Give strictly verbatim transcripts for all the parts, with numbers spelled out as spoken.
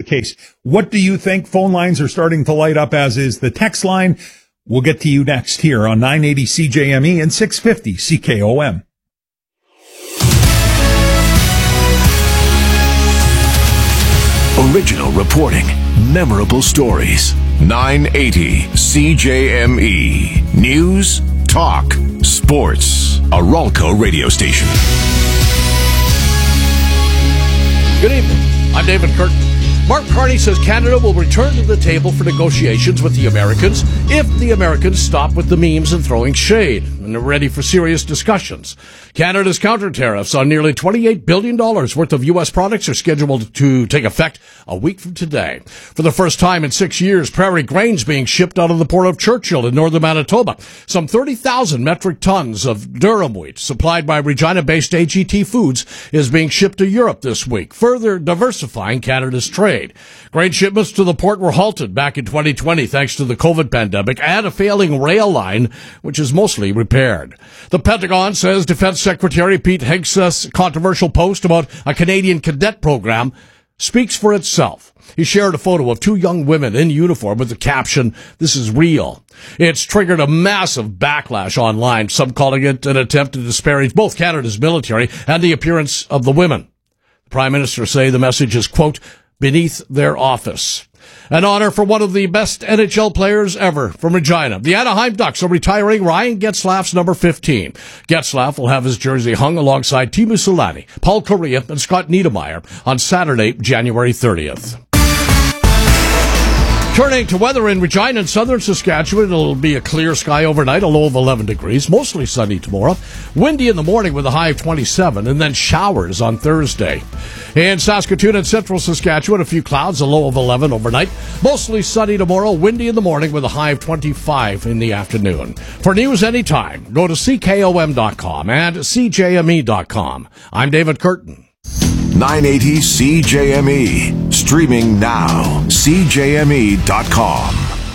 case. What do you think? Phone lines are starting to light up, as is the text line. We'll get to you next here on nine eighty C J M E and six fifty C K O M. Original reporting, memorable stories. nine eighty C J M E. News, talk, sports. A Ralco radio station. Good evening. I'm David Curtin. Mark Carney says Canada will return to the table for negotiations with the Americans if the Americans stop with the memes and throwing shade and are ready for serious discussions. Canada's counter tariffs on nearly twenty-eight billion dollars worth of U S products are scheduled to take effect a week from today. For the first time in six years, Prairie grain's being shipped out of the port of Churchill in northern Manitoba. Some thirty thousand metric tons of Durham wheat supplied by Regina-based A G T Foods is being shipped to Europe this week, further diversifying Canada's trade. Grain shipments to the port were halted back in twenty twenty thanks to the COVID pandemic and a failing rail line, which is mostly repaired. The Pentagon says Defense Secretary Pete Hegseth's controversial post about a Canadian cadet program speaks for itself. He shared a photo of two young women in uniform with the caption, "This is real." It's triggered a massive backlash online, some calling it an attempt to disparage both Canada's military and the appearance of the women. The Prime Minister say the message is, quote, beneath their office. An honor for one of the best N H L players ever from Regina. The Anaheim Ducks are retiring Ryan Getzlaf's number fifteen. Getzlaf will have his jersey hung alongside Teemu Selanne, Paul Kariya, and Scott Niedermayer on Saturday, January thirtieth. Turning to weather in Regina and southern Saskatchewan, it'll be a clear sky overnight, a low of eleven degrees, mostly sunny tomorrow. Windy in the morning with a high of twenty-seven, and then showers on Thursday. In Saskatoon and central Saskatchewan, a few clouds, a low of eleven overnight. Mostly sunny tomorrow, windy in the morning with a high of twenty-five in the afternoon. For news anytime, go to C K O M dot com and C J M E dot com. I'm David Curtin. nine eighty C J M E. Streaming now. C J M E dot com.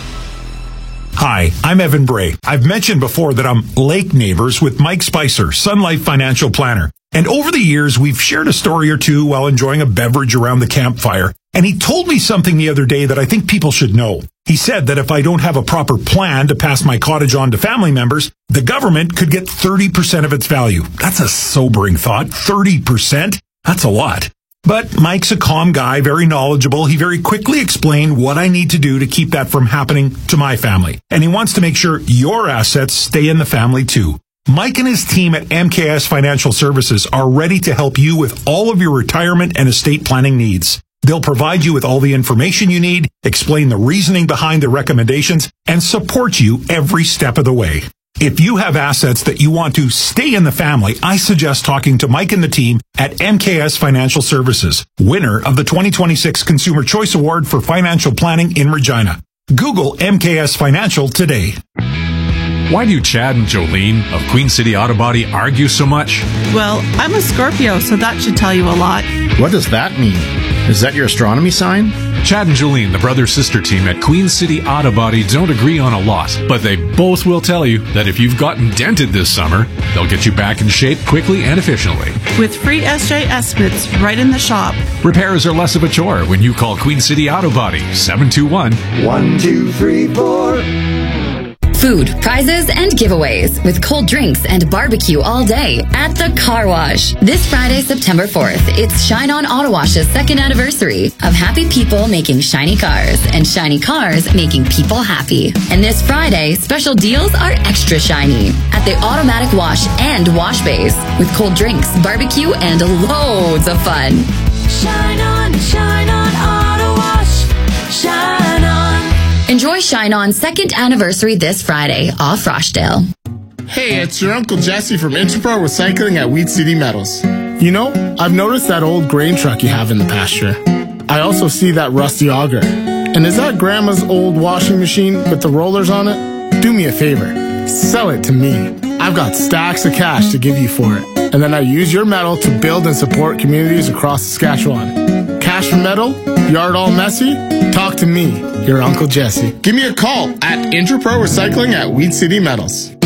Hi, I'm Evan Bray. I've mentioned before that I'm lake neighbors with Mike Spicer, Sun Life Financial Planner. And over the years, we've shared a story or two while enjoying a beverage around the campfire. And he told me something the other day that I think people should know. He said that if I don't have a proper plan to pass my cottage on to family members, the government could get thirty percent of its value. That's a sobering thought. thirty percent? That's a lot. But Mike's a calm guy, very knowledgeable. He very quickly explained what I need to do to keep that from happening to my family. And he wants to make sure your assets stay in the family too. Mike and his team at M K S Financial Services are ready to help you with all of your retirement and estate planning needs. They'll provide you with all the information you need, explain the reasoning behind the recommendations, and support you every step of the way. If you have assets that you want to stay in the family, I suggest talking to Mike and the team at M K S Financial Services, winner of the twenty twenty-six Consumer Choice Award for Financial Planning in Regina. Google M K S Financial today. Why do Chad and Jolene of Queen City Auto Body argue so much? Well, I'm a Scorpio, so that should tell you a lot. What does that mean? Is that your astronomy sign? Chad and Jolene, the brother-sister team at Queen City Auto Body, don't agree on a lot, but they both will tell you that if you've gotten dented this summer, they'll get you back in shape quickly and efficiently. With free S J estimates right in the shop. Repairs are less of a chore when you call Queen City Auto Body, seven two one, one two three four. Food, prizes, and giveaways with cold drinks and barbecue all day at the Car Wash. This Friday, September fourth, it's Shine On Auto Wash's second anniversary of happy people making shiny cars and shiny cars making people happy. And this Friday, special deals are extra shiny at the Automatic Wash and Wash Base with cold drinks, barbecue, and loads of fun. Shine on, shine on Auto Wash. Shine on. Enjoy Shine On's second anniversary this Friday off Rochdale. Hey, it's your Uncle Jesse from Interpro Recycling at Wheat City Metals. You know, I've noticed that old grain truck you have in the pasture. I also see that rusty auger. And is that Grandma's old washing machine with the rollers on it? Do me a favor. Sell it to me. I've got stacks of cash to give you for it. And then I use your metal to build and support communities across Saskatchewan. Cash for metal? Yard all messy? Talk to me, your Uncle Jesse. Give me a call at Interpro Recycling at Wheat City Metals.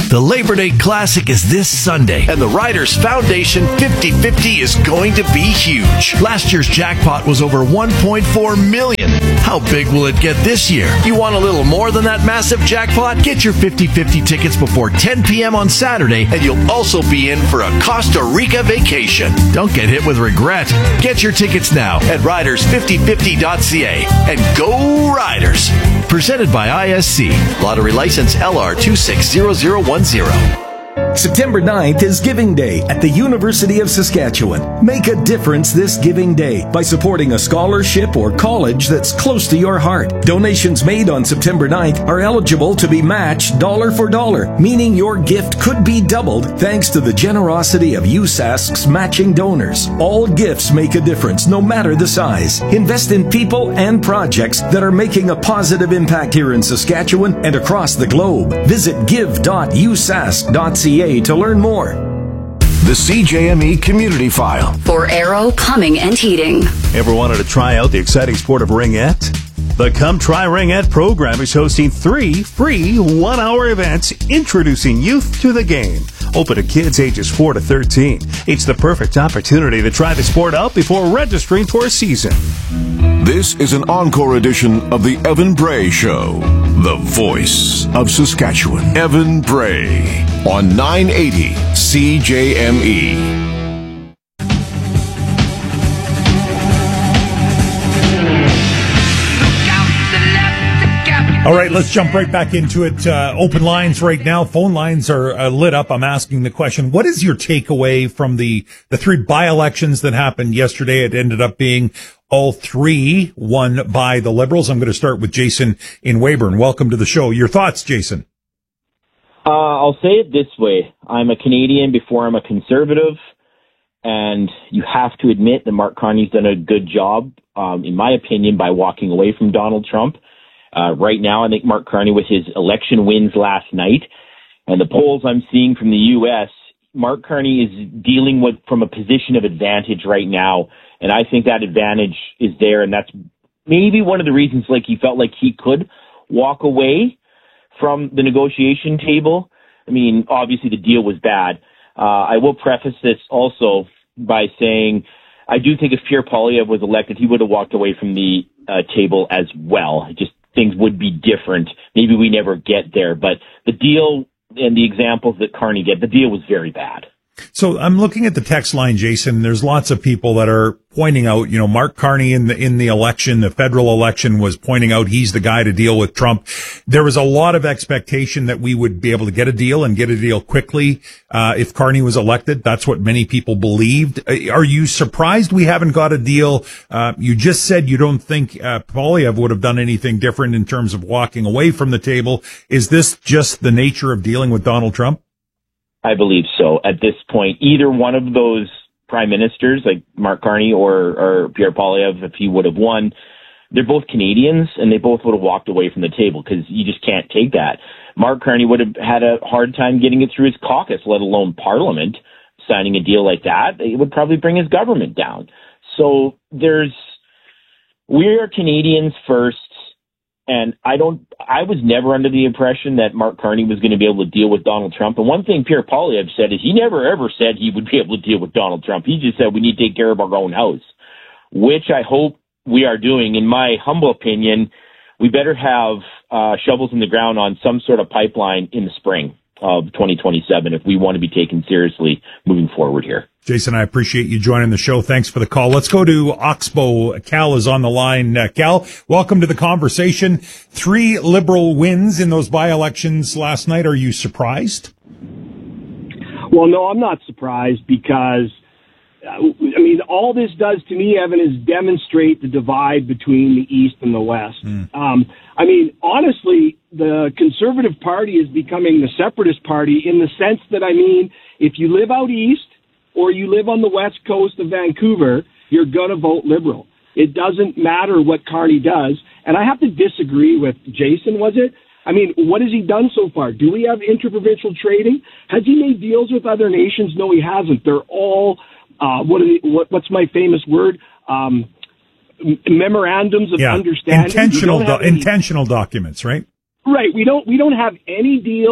The Labor Day Classic is this Sunday, and the Riders Foundation fifty fifty is going to be huge. Last year's jackpot was over one point four million dollars. How big will it get this year? You want a little more than that massive jackpot? Get your fifty fifty tickets before ten p.m. on Saturday, and you'll also be in for a Costa Rica vacation. Don't get hit with regret. Get your tickets now at riders fifty fifty dot c a, and go Riders! Presented by I S C. Lottery license L R two six zero zero one zero. September ninth is Giving Day at the University of Saskatchewan. Make a difference this Giving Day by supporting a scholarship or college that's close to your heart. Donations made on September ninth are eligible to be matched dollar for dollar, meaning your gift could be doubled thanks to the generosity of U S A S C's matching donors. All gifts make a difference, no matter the size. Invest in people and projects that are making a positive impact here in Saskatchewan and across the globe. Visit give dot u s a s c dot c a to learn more. The C J M E Community File. For Aero Plumbing and Heating. Ever wanted to try out the exciting sport of ringette? The Come Try Ringette program is hosting three free one-hour events introducing youth to the game. Open to kids ages four to thirteen. It's the perfect opportunity to try the sport out before registering for a season. This is an encore edition of the Evan Bray Show. The voice of Saskatchewan. Evan Bray on nine eighty C J M E. All right, let's jump right back into it. Uh, open lines right now. Phone lines are uh, lit up. I'm asking the question, what is your takeaway from the, the three by-elections that happened yesterday? It ended up being all three won by the Liberals. I'm going to start with Jason in Weyburn. Welcome to the show. Your thoughts, Jason? Uh, I'll say it this way. I'm a Canadian before I'm a conservative, and you have to admit that Mark Carney's done a good job, um, in my opinion, by walking away from Donald Trump. Uh, right now, I think Mark Carney, with his election wins last night and the polls I'm seeing from the U S, Mark Carney is dealing with from a position of advantage right now. And I think that advantage is there. And that's maybe one of the reasons, like, he felt like he could walk away from the negotiation table. I mean, obviously the deal was bad. Uh, I will preface this also by saying I do think if Pierre Poilievre was elected, he would have walked away from the uh, table as well. Just things would be different. Maybe we never get there, but the deal and the examples that Carney did, the deal was very bad. So I'm looking at the text line, Jason. There's lots of people that are pointing out, you know, Mark Carney in the, in the election, the federal election, was pointing out he's the guy to deal with Trump. There was a lot of expectation that we would be able to get a deal and get a deal quickly, uh, if Carney was elected. That's what many people believed. Are you surprised we haven't got a deal? Uh, you just said you don't think, uh, Poilievre would have done anything different in terms of walking away from the table. Is this just the nature of dealing with Donald Trump? I believe so. At this point, either one of those prime ministers, like Mark Carney or, or Pierre Poilievre, if he would have won, they're both Canadians, and they both would have walked away from the table because you just can't take that. Mark Carney would have had a hard time getting it through his caucus, let alone Parliament, signing a deal like that. It would probably bring his government down. So there's, we are Canadians first. And I don't, I was never under the impression that Mark Carney was going to be able to deal with Donald Trump. And one thing Pierre Poilievre said is he never ever said he would be able to deal with Donald Trump. He just said we need to take care of our own house, which I hope we are doing. In my humble opinion, we better have uh, shovels in the ground on some sort of pipeline in the spring of twenty twenty-seven if we want to be taken seriously moving forward here. Jason, I appreciate you joining the show. Thanks for the call. Let's go to Oxbow. Cal is on the line. Uh, Cal, welcome to the conversation. Three Liberal wins in those by-elections last night. Are you surprised? Well, no, I'm not surprised because, uh, I mean, all this does to me, Evan, is demonstrate the divide between the East and the West. Mm. Um, I mean, honestly, the Conservative Party is becoming the separatist party in the sense that, I mean, if you live out East, or you live on the west coast of Vancouver, you're going to vote Liberal. It doesn't matter what Carney does. And I have to disagree with Jason, was it? I mean, what has he done so far? Do we have interprovincial trading? Has he made deals with other nations? No, he hasn't. They're all, uh, what, are they, what what's my famous word? Um, memorandums of yeah. understanding. Intentional, do- any- intentional documents, right? Right. We don't, we don't have any deals.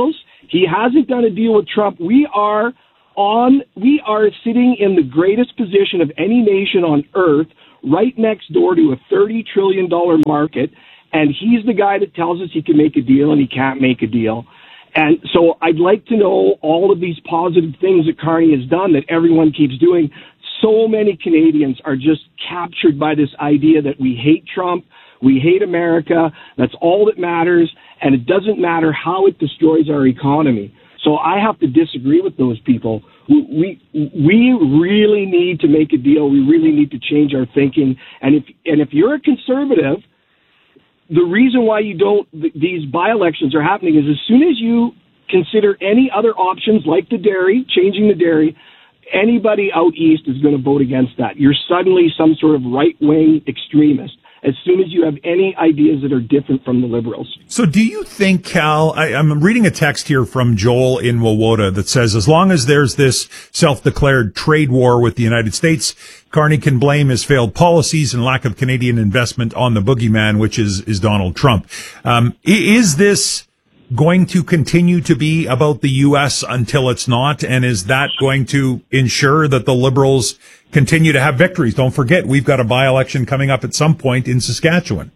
He hasn't done a deal with Trump. We are on, we are sitting in the greatest position of any nation on earth, right next door to a thirty trillion dollars market. And he's the guy that tells us he can make a deal and he can't make a deal. And so I'd like to know all of these positive things that Carney has done that everyone keeps doing. So many Canadians are just captured by this idea that we hate Trump, we hate America, that's all that matters, and it doesn't matter how it destroys our economy. So I have to disagree with those people. We we really need to make a deal. We really need to change our thinking. And if and if you're a conservative, the reason why you don't, these by-elections are happening is as soon as you consider any other options like the dairy, changing the dairy, anybody out east is going to vote against that. You're suddenly some sort of right-wing extremist as soon as you have any ideas that are different from the Liberals. So do you think, Cal, I, I'm reading a text here from Joel in Wawota that says, as long as there's this self-declared trade war with the United States, Carney can blame his failed policies and lack of Canadian investment on the boogeyman, which is, is Donald Trump. Um, is this going to continue to be about the U S until it's not? And is that going to ensure that the Liberals continue to have victories? Don't forget, we've got a by-election coming up at some point in Saskatchewan.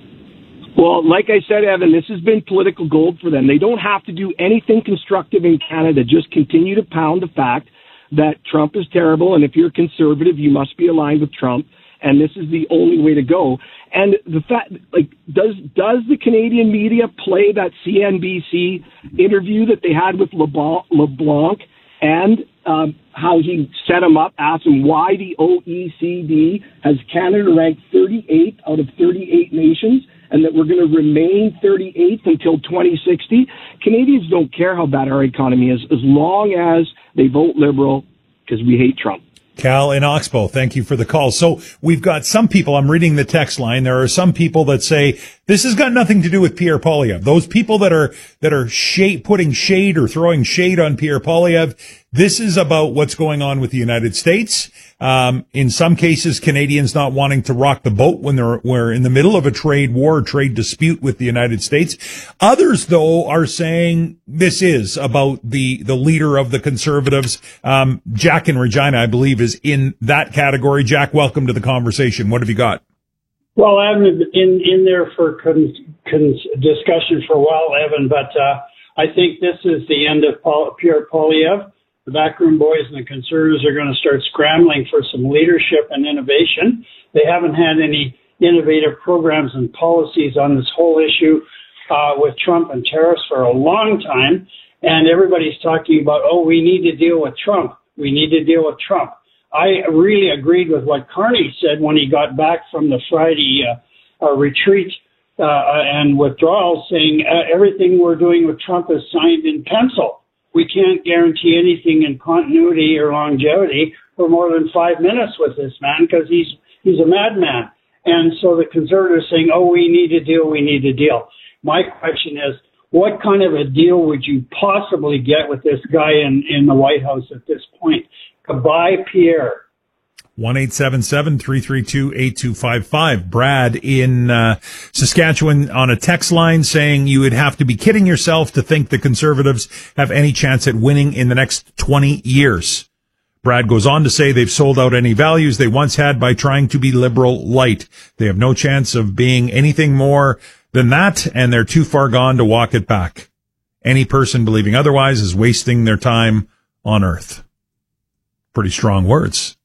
Well, like I said, Evan, this has been political gold for them. They don't have to do anything constructive in Canada. Just continue to pound the fact that Trump is terrible, and if you're conservative, you must be aligned with Trump, and this is the only way to go. And the fact, like, does does the Canadian media play that C N B C interview that they had with LeBlanc, LeBlanc and um, how he set him up, asked him why the O E C D has Canada ranked thirty-eighth out of thirty-eight nations, and that we're going to remain thirty-eighth until twenty sixty. Canadians don't care how bad our economy is as long as they vote Liberal because we hate Trump. Cal in Oxbow, thank you for the call. So we've got some people, I'm reading the text line, there are some people that say this has got nothing to do with Pierre Poilievre. Those people that are, that are shade, putting shade or throwing shade on Pierre Poilievre, this is about what's going on with the United States. Um, in some cases, Canadians not wanting to rock the boat when they're, we're in the middle of a trade war, trade dispute with the United States. Others, though, are saying this is about the, the leader of the Conservatives. Um, Jack in Regina, I believe, is in that category. Jack, welcome to the conversation. What have you got? Well, I'm in, in there for con, con, discussion for a while, Evan, but, uh, I think this is the end of Paul, Pierre Poilievre. The backroom boys and the Conservatives are going to start scrambling for some leadership and innovation. They haven't had any innovative programs and policies on this whole issue uh, with Trump and tariffs for a long time. And everybody's talking about, oh, we need to deal with Trump. We need to deal with Trump. I really agreed with what Carney said when he got back from the Friday uh, uh, retreat uh, and withdrawal, saying uh, everything we're doing with Trump is signed in pencil. We can't guarantee anything in continuity or longevity for more than five minutes with this man because he's he's a madman. And so the Conservatives saying, oh, we need a deal, we need a deal. My question is, what kind of a deal would you possibly get with this guy in, in the White House at this point? Goodbye, Pierre. one eight seven seven, three three two, eight two five five. Brad in uh, Saskatchewan on a text line saying you would have to be kidding yourself to think the Conservatives have any chance at winning in the next twenty years. Brad goes on to say they've sold out any values they once had by trying to be liberal light. They have no chance of being anything more than that, and they're too far gone to walk it back. Any person believing otherwise is wasting their time on earth. Pretty strong words.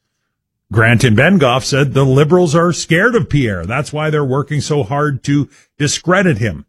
Grant in Bengoff said the Liberals are scared of Pierre. That's why they're working so hard to discredit him.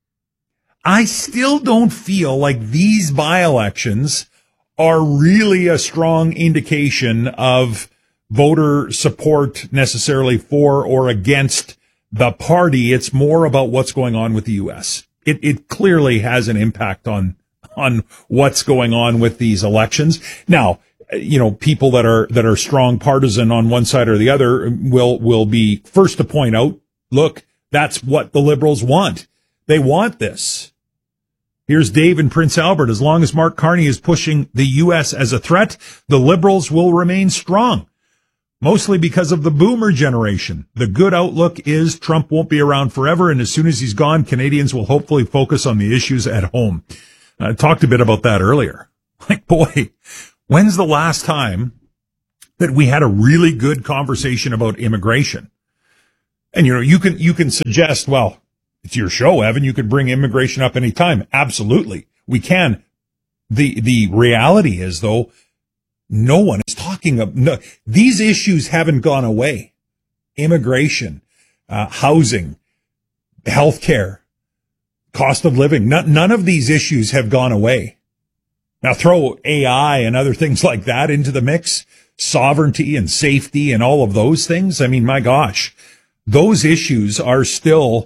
I still don't feel like these by-elections are really a strong indication of voter support necessarily for or against the party. It's more about what's going on with the U S. It, it clearly has an impact on, on what's going on with these elections. Now, you know, people that are, that are strong partisan on one side or the other will, will be first to point out, look, that's what the Liberals want. They want this. Here's Dave in Prince Albert. As long as Mark Carney is pushing the U S as a threat, the Liberals will remain strong, mostly because of the boomer generation. The good outlook is Trump won't be around forever, and as soon as he's gone, Canadians will hopefully focus on the issues at home. I talked a bit about that earlier. Like, boy, when's the last time that we had a really good conversation about immigration? And, you know, you can, you can suggest, well, it's your show, Evan. You could bring immigration up anytime. Absolutely. We can. The, the reality is, though, no one is talking of, no, these issues haven't gone away. Immigration, uh, housing, healthcare, cost of living. None, none of these issues have gone away. Now throw A I and other things like that into the mix, sovereignty and safety and all of those things. I mean, my gosh, those issues are still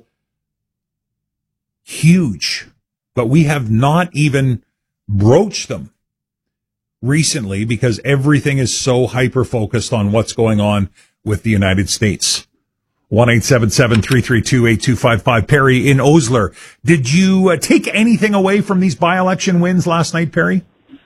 huge, but we have not even broached them recently because everything is so hyper-focused on what's going on with the United States. one eight seven seven, three three two, eight two five five. Perry in Osler. Did you uh, take anything away from these by-election wins last night, Perry?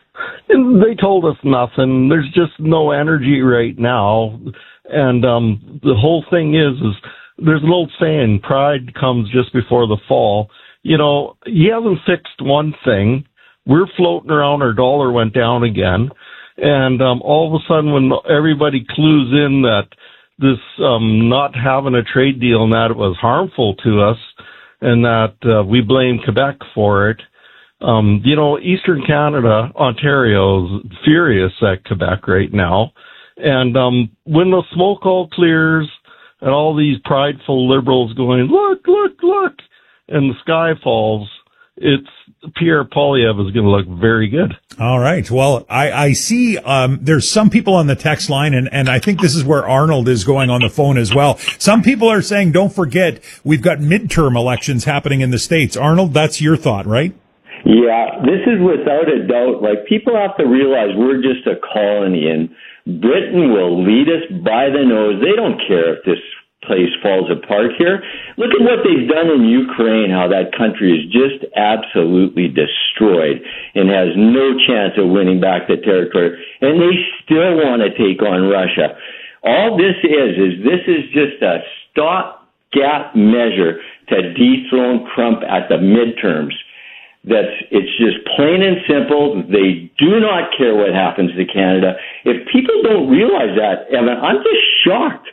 They told us nothing. There's just no energy right now. And um, the whole thing is, is there's an old saying, pride comes just before the fall. You know, he hasn't fixed one thing. We're floating around, our dollar went down again. And um, all of a sudden when everybody clues in that this um, not having a trade deal and that it was harmful to us and that uh, we blame Quebec for it. Um, you know, Eastern Canada, Ontario is furious at Quebec right now. And um, when the smoke all clears and all these prideful liberals going, look, look, look, and the sky falls, it's Pierre Poilievre is going to look very good. All right. Well, I, I see um, there's some people on the text line, and, and I think this is where Arnold is going on the phone as well. Some people are saying, don't forget, we've got midterm elections happening in the States. Arnold, that's your thought, right? Yeah, this is without a doubt. Like, people have to realize we're just a colony, and Britain will lead us by the nose. They don't care if this place falls apart here. Look at what they've done in Ukraine, how that country is just absolutely destroyed and has no chance of winning back the territory. And they still want to take on Russia. All this is, is this is just a stopgap measure to dethrone Trump at the midterms. That's, it's just plain and simple. They do not care what happens to Canada. If people don't realize that, Evan, I'm just shocked.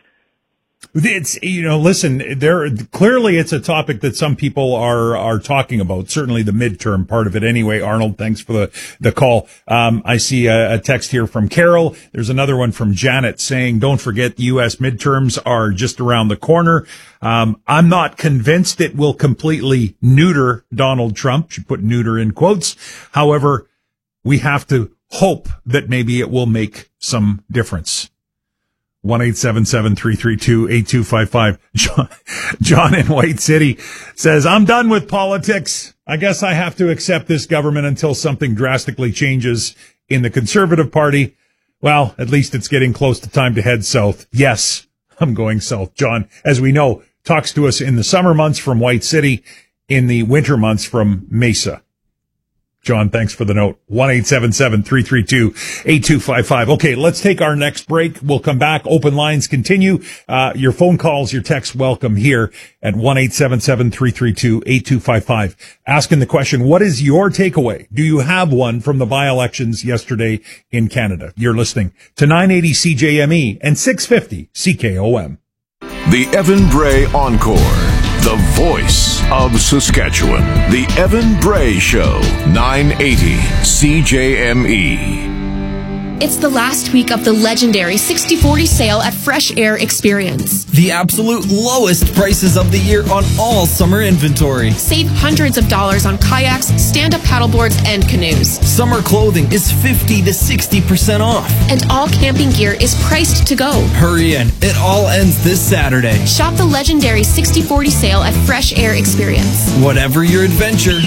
It's, you know, listen, there, clearly it's a topic that some people are, are talking about. Certainly the midterm part of it anyway. Arnold, thanks for the, the call. Um, I see a, a text here from Carol. There's another one from Janet saying, don't forget the U S midterms are just around the corner. Um, I'm not convinced it will completely neuter Donald Trump. She put neuter in quotes. However, we have to hope that maybe it will make some difference. one eight seven seven, three three two, eight two five five. John, John in White City says, I'm done with politics. I guess I have to accept this government until something drastically changes in the Conservative Party. Well, at least it's getting close to time to head south. Yes, I'm going south. John, as we know, talks to us in the summer months from White City, in the winter months from Mesa. John, thanks for the note. one eight seven seven, three three two, eight two five five. Okay, let's take our next break. We'll come back. Open lines continue. Uh, your phone calls, your texts welcome here at one eight seven seven, three three two, eight two five five. Asking the question, what is your takeaway? Do you have one from the by-elections yesterday in Canada? You're listening to nine eighty C J M E and six fifty C K O M. The Evan Bray Encore, the voice of Saskatchewan. The Evan Bray Show, nine eighty C J M E. It's the last week of the legendary sixty forty sale at Fresh Air Experience. The absolute lowest prices of the year on all summer inventory. Save hundreds of dollars on kayaks, stand-up paddleboards, and canoes. Summer clothing is fifty to sixty percent off. And all camping gear is priced to go. Hurry in. It all ends this Saturday. Shop the legendary sixty forty sale at Fresh Air Experience. Whatever your adventure,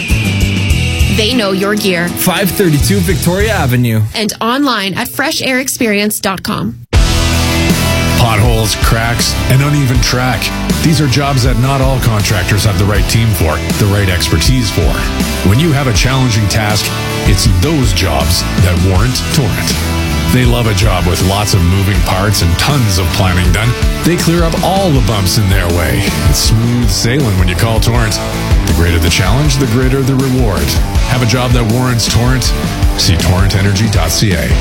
they know your gear. five thirty-two Victoria Avenue. And online at fresh air experience dot com. Potholes, cracks, and uneven track. These are jobs that not all contractors have the right team for, the right expertise for. When you have a challenging task, it's those jobs that warrant Torrent. They love a job with lots of moving parts and tons of planning done. They clear up all the bumps in their way. It's smooth sailing when you call Torrent. The greater the challenge, the greater the reward. Have a job that warrants Torrent? See torrent energy dot c a.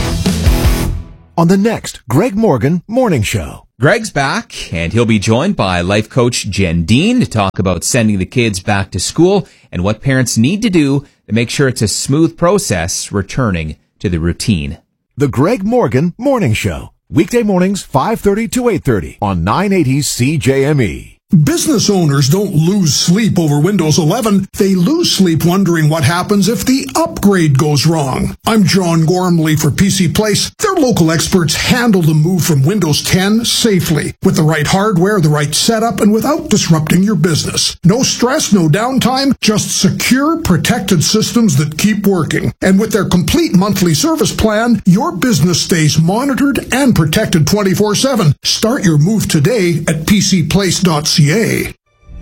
On the next Greg Morgan Morning Show. Greg's back, and he'll be joined by life coach Jen Dean to talk about sending the kids back to school and what parents need to do to make sure it's a smooth process returning to the routine. The Greg Morgan Morning Show. Weekday mornings, five thirty to eight thirty on nine eighty C J M E. Business owners don't lose sleep over Windows eleven. They lose sleep wondering what happens if the upgrade goes wrong. I'm John Gormley for P C Place. Their local experts handle the move from Windows ten safely, with the right hardware, the right setup, and without disrupting your business. No stress, no downtime, just secure, protected systems that keep working. And with their complete monthly service plan, your business stays monitored and protected twenty-four seven. Start your move today at p c place dot c a.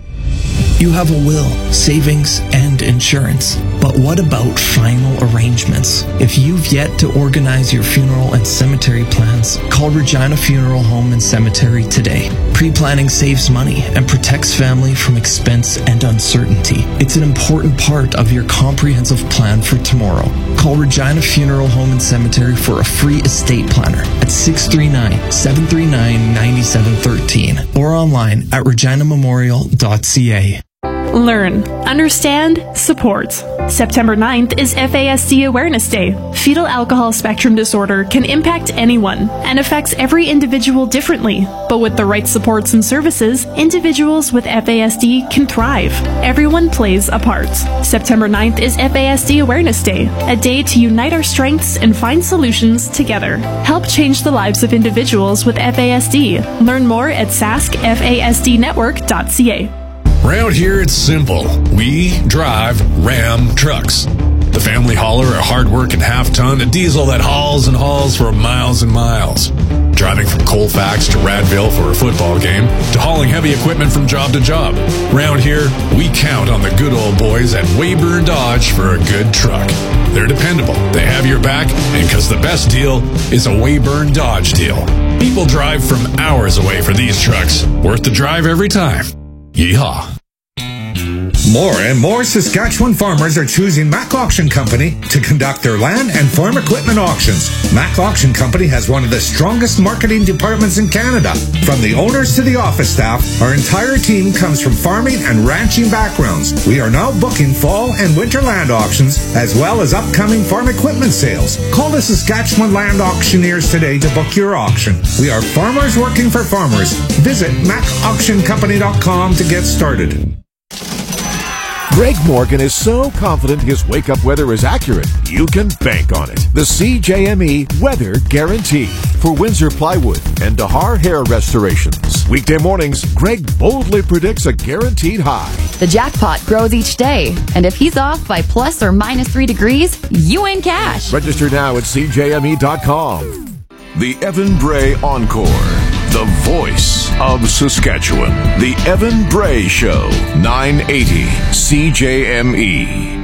You have a will, savings, and insurance. But what about final arrangements? If you've yet to organize your funeral and cemetery plans, call Regina Funeral Home and Cemetery today. Pre-planning saves money and protects family from expense and uncertainty. It's an important part of your comprehensive plan for tomorrow. Call Regina Funeral Home and Cemetery for a free estate planner at six three nine, seven three nine, nine seven one three or online at regina memorial dot c a. Learn, understand, support. September ninth is F A S D Awareness Day. Fetal alcohol spectrum disorder can impact anyone and affects every individual differently. But with the right supports and services, individuals with F A S D can thrive. Everyone plays a part. September ninth is F A S D Awareness Day, a day to unite our strengths and find solutions together. Help change the lives of individuals with F A S D. Learn more at sask f a s d network dot c a. Round here, it's simple. We drive Ram trucks. The family hauler, a hard working half ton, a diesel that hauls and hauls for miles and miles. Driving from Colfax to Radville for a football game, to hauling heavy equipment from job to job. Round here, we count on the good old boys at Weyburn Dodge for a good truck. They're dependable, they have your back, and because the best deal is a Weyburn Dodge deal. People drive from hours away for these trucks. Worth the drive every time. Yeehaw. More and more Saskatchewan farmers are choosing Mac Auction Company to conduct their land and farm equipment auctions. Mac Auction Company has one of the strongest marketing departments in Canada. From the owners to the office staff, our entire team comes from farming and ranching backgrounds. We are now booking fall and winter land auctions, as well as upcoming farm equipment sales. Call the Saskatchewan Land Auctioneers today to book your auction. We are farmers working for farmers. Visit mac auction company dot com to get started. Greg Morgan is so confident his wake-up weather is accurate, you can bank on it. The C J M E Weather Guarantee for Windsor Plywood and Dahar Hair Restorations. Weekday mornings, Greg boldly predicts a guaranteed high. The jackpot grows each day, and if he's off by plus or minus three degrees, you win cash. Register now at c j m e dot com. The Evan Bray Encore. The voice of Saskatchewan. The Evan Bray Show. nine eighty C J M E.